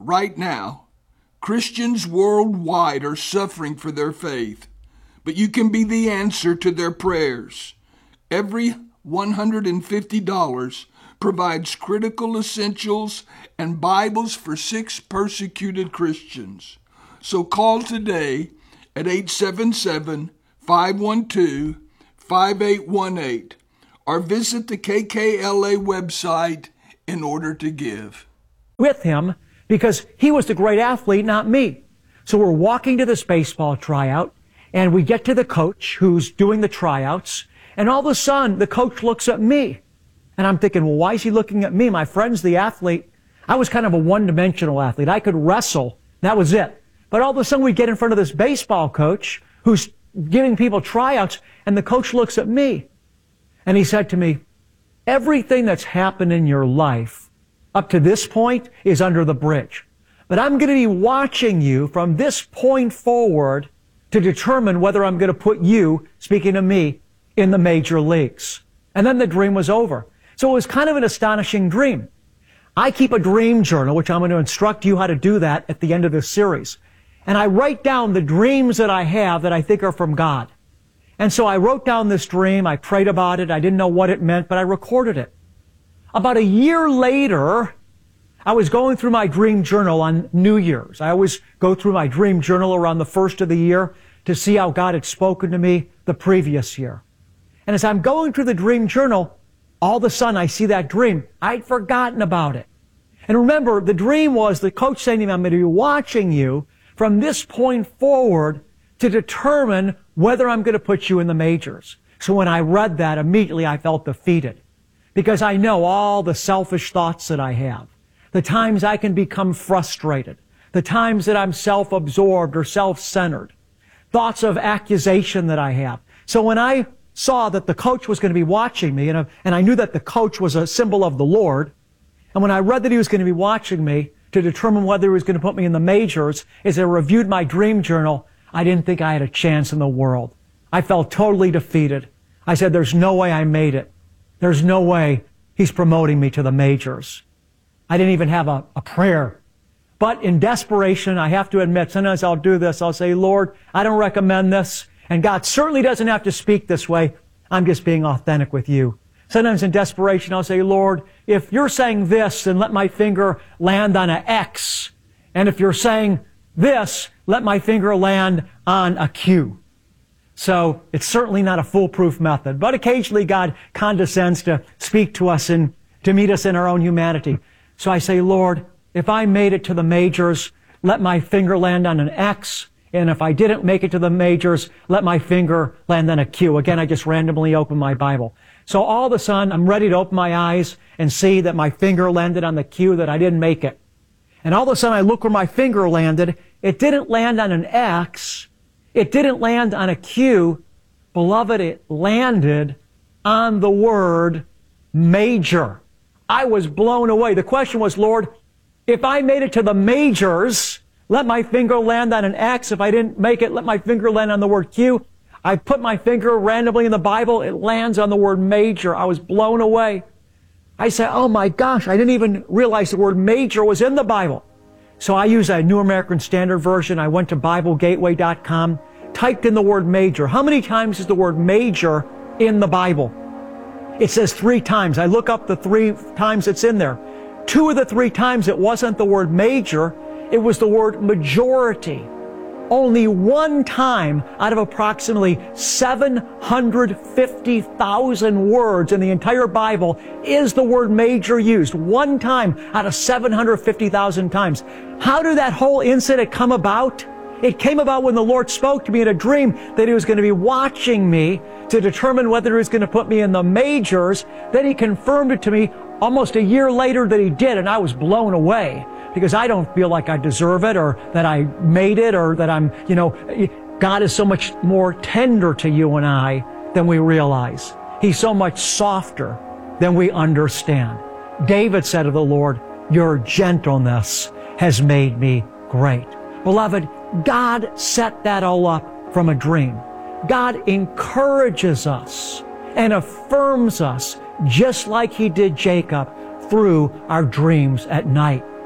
right now, Christians worldwide are suffering for their faith, but you can be the answer to their prayers. Every $150 provides critical essentials and Bibles for 6 persecuted Christians. So call today at 877-512-5818 or visit the KKLA website in order to give. With him because he was the great athlete, not me. So we're walking to this baseball tryout and we get to the coach who's doing the tryouts, and all of a sudden the coach looks at me. And I'm thinking, well, why is he looking at me? My friend's the athlete. I was kind of a one-dimensional athlete. I could wrestle. That was it. But all of a sudden we get in front of this baseball coach who's giving people tryouts, and the coach looks at me. And he said to me, everything that's happened in your life up to this point is under the bridge. But I'm going to be watching you from this point forward to determine whether I'm going to put you, speaking to me, in the major leagues. And then the dream was over. So it was kind of an astonishing dream. I keep a dream journal, which I'm going to instruct you how to do that at the end of this series. And I write down the dreams that I have that I think are from God. And so I wrote down this dream. I prayed about it. I didn't know what it meant, but I recorded it. About a year later, I was going through my dream journal on New Year's. I always go through my dream journal around the first of the year to see how God had spoken to me the previous year. And as I'm going through the dream journal, all of a sudden I see that dream. I'd forgotten about it. And remember, the dream was the coach saying to me, I'm going to be watching you from this point forward to determine whether I'm going to put you in the majors. So when I read that, immediately I felt defeated because I know all the selfish thoughts that I have, the times I can become frustrated, the times that I'm self-absorbed or self-centered, thoughts of accusation that I have. So when I saw that the coach was going to be watching me, and I knew that the coach was a symbol of the Lord, and when I read that he was going to be watching me to determine whether he was going to put me in the majors, as I reviewed my dream journal, I didn't think I had a chance in the world. I felt totally defeated. I said, there's no way I made it. There's no way he's promoting me to the majors. I didn't even have a prayer. But in desperation, I have to admit, sometimes I'll do this. I'll say, Lord, I don't recommend this. And God certainly doesn't have to speak this way. I'm just being authentic with you. Sometimes in desperation, I'll say, Lord, if you're saying this, then let my finger land on an X. And if you're saying this, let my finger land on a Q. So it's certainly not a foolproof method. But occasionally God condescends to speak to us and to meet us in our own humanity. So I say, Lord, if I made it to the majors, let my finger land on an X. And if I didn't make it to the majors, let my finger land on a Q. Again, I just randomly open my Bible. So all of a sudden, I'm ready to open my eyes and see that my finger landed on the Q, that I didn't make it. And all of a sudden, I look where my finger landed. It didn't land on an X. It didn't land on a Q. Beloved, it landed on the word major. I was blown away. The question was, Lord, if I made it to the majors, let my finger land on an X. If I didn't make it, let my finger land on the word Q. I put my finger randomly in the Bible. It lands on the word major. I was blown away. I said, oh my gosh, I didn't even realize the word major was in the Bible. So I use a New American Standard Version. I went to BibleGateway.com, typed in the word major. How many times is the word major in the Bible? It says 3 times. I look up the 3 times it's in there. 2 of the 3 times it wasn't the word major. It was the word majority. Only 1 time out of approximately 750,000 words in the entire Bible is the word major used. 1 time out of 750,000 times. How did that whole incident come about? It came about when the Lord spoke to me in a dream that He was going to be watching me to determine whether He was going to put me in the majors. Then He confirmed it to me almost a year later that He did, and I was blown away. Because I don't feel like I deserve it or that I made it or that I'm, God is so much more tender to you and I than we realize. He's so much softer than we understand. David said of the Lord, your gentleness has made me great. Beloved, God set that all up from a dream. God encourages us and affirms us just like He did Jacob through our dreams at night.